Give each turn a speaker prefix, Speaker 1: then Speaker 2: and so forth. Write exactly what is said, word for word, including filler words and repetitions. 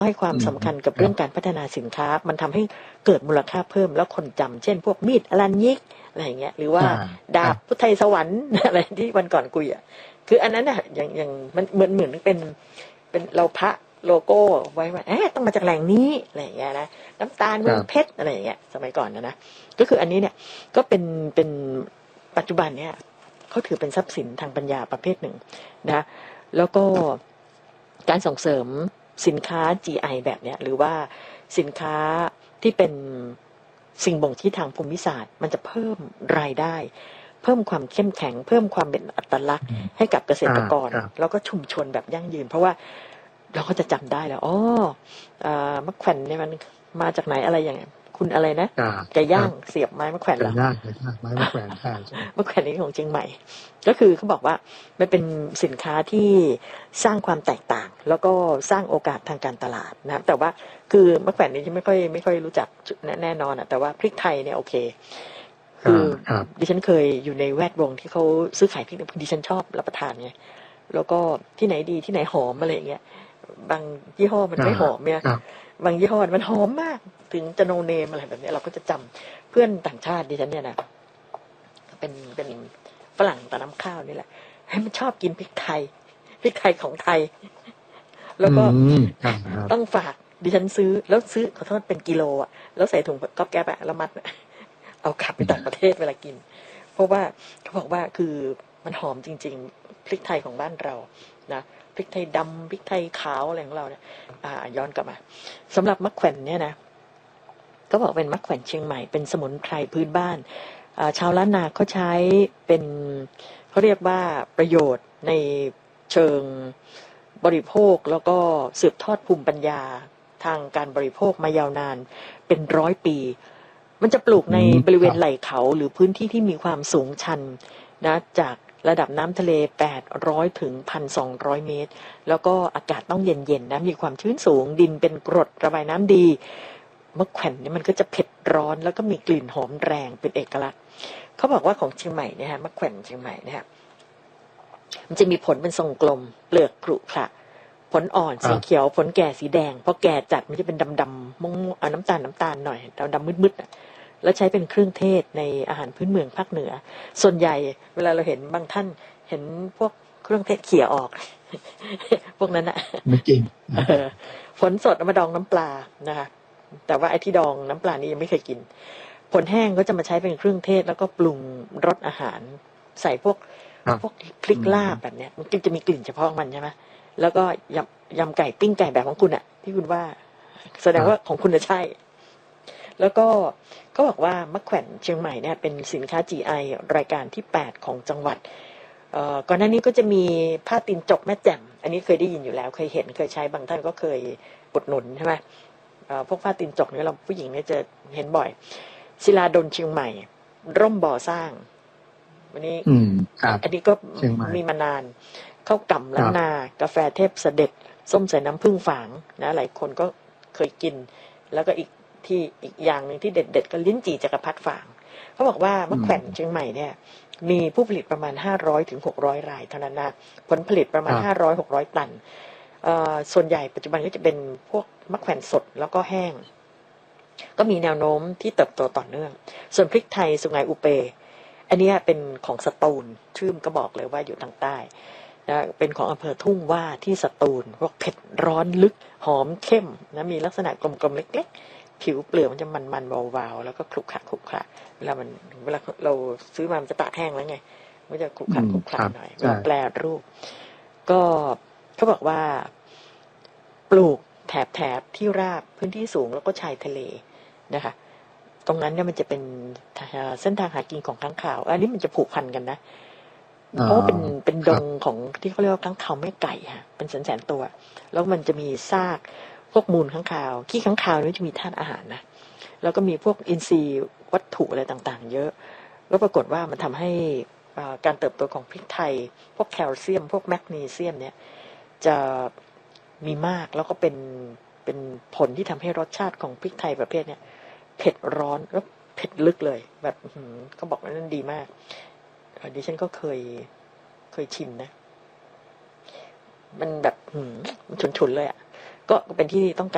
Speaker 1: ให้ความสำคัญกับเรื่องการพัฒนาสินค้ามันทำให้เกิดมูลค่าเพิ่มแล้วคนจำเช่นพวกมีดอลัญญิกอะไรอย่างเงี้ยหรือว่าดาบพุทธไทยสวรรค์อะไรที่วันก่อนคุยอ่ะคืออันนั้นน่ะอย่างอย่างมันเหมือนเหมือนเป็นเป็นเราพระโลโก้ไว้ว่าเอ๊ะต้องมาจากแหล่งนี้อะไรอย่างเงี้ยนะน้ำตาลเมืองเพชรอะไรอย่างเงี้ยสมัยก่อนนะนะก็คืออันนี้เนี่ยก็เป็นเป็นปัจจุบันเนี่ยเขาถือเป็นทรัพย์สินทางปัญญาประเภทหนึ่งนะแล้วก็การส่งเสริมสินค้า จี ไอ แบบเนี้ยหรือว่าสินค้าที่เป็นสิ่งบ่งชี้ทางภูมิศาสตร์มันจะเพิ่มรายได้เพิ่มความเข้มแข็งเพิ่มความเป็นอัตลักษณ์ให้กับเกษตรกรแล้วก็ชุมชนแบบยั่งยืนเพราะว่าเราก็จะจำได้แล้วอ๋อมะแขวนเนี่ยมันมาจากไหนอะไรอย่างเงี้ยคุณอะไรนะไก่ย่างเสียบไม้มะแขวนเหรอไก่ย่างไก่ย่างไม้มะแขวนใช่ใช่มะแขวนนี้ของเชียงใหม่ก็คือเขาบอกว่ามันเป็นสินค้าที่สร้างความแตกต่างแล้วก็สร้างโอกาสทางการตลาดนะแต่ว่าคือมะแขวนนี้จะไม่ค่อยไม่ค่อยรู้จักแน่นอนอ่ะแต่ว่าพริกไทยเนี่ยโอเคคือดิฉันเคยอยู่ในแวดวงที่เขาซื้อขายพริกดิฉันชอบรับประทานไงแล้วก็ที่ไหนดีที่ไหนหอมอะไรอย่างเงี้ยบางยี่ห้อมันไม่หอมเนี่ยบางยี่ห้อมันหอมมากถึงจะโนเนมอะไรแบบนี้เราก็จะจำเพื่อนต่างชาติดิฉันเนี่ยนะเป็นเป็นฝรั่งตะน้ำข้าวนี่แหละให้มันชอบกินพริกไทยพริกไทยของไทยแล้วก็ต้องฝากดิฉันซื้อแล้วซื้อขอโทษเป็นกิโลอ่ะแล้วใส่ถุงก๊อบแก๊บอะแล้วมัดเอากลับไปต่างประเทศเวลากินเพราะว่าเขาบอกว่าคือมันหอมจริงๆพริกไทยของบ้านเรานะพริกไทยดำพริกไทยขาวอะไรของเราเนี่ยอ่าย้อนกลับมาสำหรับมะแขวนเนี่ยนะก็บอกเป็นมะแขวนเชียงใหม่เป็นสมุนไพรพื้นบ้านชาวล้านนาเขาใช้เป็นเขาเรียกว่าประโยชน์ในเชิงบริโภคแล้วก็สืบทอดภูมิปัญญาทางการบริโภคมายาวนานเป็นร้อยปีมันจะปลูกในบริเวณไหล่เขาหรือพื้นที่ที่มีความสูงชันนะจากระดับน้ำทะเลแปดร้อยถึง หนึ่งพันสองร้อย เมตรแล้วก็อากาศต้องเย็นๆนะมีความชื้นสูงดินเป็นกรดระบายน้ำดีมะแขวนเนี่ยมันก็จะเผ็ดร้อนแล้วก็มีกลิ่นหอมแรงเป็นเอกลักษณ์เขาบอกว่าของเชียงใหม่เนี่ยฮะมะแขวนเชียงใหม่เนี่ยมันจะมีผลเป็นทรงกลมเปลือกกรุขระผลอ่อนสีเขียวผลแก่สีแดงพอแก่จัดมันจะเป็นดำๆม่วงๆอ่ะน้ำตาลน้ำตาลหน่อยดำๆมืดๆอ่ะแล้วใช้เป็นเครื่องเทศในอาหารพื้นเมืองภาคเหนือส่วนใหญ่เวลาเราเห็นบางท่านเห็นพวกเครื่องเทศเขี่ยออกพวกนั้นอ่ะ
Speaker 2: ไม่จริง
Speaker 1: ผลสดเอามาดองน้ำปลานะคะแต่ว่าไอ้ที่ดองน้ำปลานี่ยังไม่เคยกินผลแห้งก็จะมาใช้เป็นเครื่องเทศแล้วก็ปรุงรสอาหารใส่พวกพวกพริกลาบแบบเนี้ยมันก็จะมีกลิ่นเฉพาะมันใช่ไหมแล้วก็ยำยำไก่ปิ้งไก่แบบของคุณอ่ะที่คุณว่าแสดงว่าของคุณจะใช่แล้วก็เขาบอกว่ามะแขวนเชียงใหม่เนี่ยเป็นสินค้า จี ไอ รายการที่แปดของจังหวัดเอ่อก่อนหน้านี้ก็จะมีผ้าตีนจกแม่แจ่มอันนี้เคยได้ยินอยู่แล้วเคยเห็นเคยใช้บางท่านก็เคยอุดหนุนใช่ไหมเอ่อพวกผ้าตีนจกเนี่ยเราผู้หญิงเนี่ยจะเห็นบ่อยศิลาดลเชียงใหม่ร่มบ่อสร้างวันนี้อันนี้ก็มีมานานข้าวกล่ำล้านนากาแฟเทพเสด็จส้มใส่น้ำผึ้งฝางนะหลายคนก็เคยกินแล้วก็อีกที่อีกอย่างหนึ่งที่เด็ดๆก็ลิ้นจี่จักรพรรดิฝางเขาบอกว่ามะแขวนเชียงใหม่เนี่ยมีผู้ผลิตประมาณห้าร้อยถึงหกร้อยรายเท่านั้นนะผลผลิตประมาณห้าร้อย หกร้อยตันเอ่อส่วนใหญ่ปัจจุบันก็จะเป็นพวกมะแขวนสดแล้วก็แห้งก็มีแนวโน้มที่เติบโตต่อเนื่องส่วนพริกไทยสุไหงอุเปอันนี้เป็นของสตูลชื่อก็บอกเลยว่าอยู่ทางใต้นะเป็นของอำเภอทุ่งว่าที่สตูลพวกเผ็ดร้อนลึกหอมเข้มนะมีลักษณะกลมๆเล็กๆผิวเปลือกมันจะมันๆวาวๆแล้วก็คลุกคละคลุกคละเวลามันเวลาเราซื้อมามันจะตากแห้งแล้วไงมันจะคลุกคละคลุกคละหน่อยเวลาแปรรูปก็เขาบอกว่าปลูกแถบแถบที่ราบพื้นที่สูงแล้วก็ชายทะเลนะคะตรงนั้นเนี่ยมันจะเป็นเส้นทางหากินของค้างคาวอันนี้มันจะผูกพันกันนะเพราะว่าเป็นเป็นดงของที่เขาเรียกว่าค้างคาวแม่ไก่ค่ะเป็นแสนแสนตัวแล้วมันจะมีซากพวกมูลค้างคาวขี้ค้างคาวนี่จะมีธาตุอาหารนะแล้วก็มีพวกอินทรีย์วัตถุอะไรต่างๆเยอะแล้วปรากฏว่ามันทำให้การเติบโตของพริกไทยพวกแคลเซียมพวกแมกนีเซียมเนี่ยจะมีมากแล้วก็เป็นเป็นผลที่ทำให้รสชาติของพริกไทยประเภทเนี้ยเผ็ดร้อนแล้วเผ็ดลึกเลยแบบเขาบอกว่านั่นดีมากดิฉันก็เคยเคยชิมนะมันแบบฉุนๆเลยอ่ะก็เป็นที่ต้องการ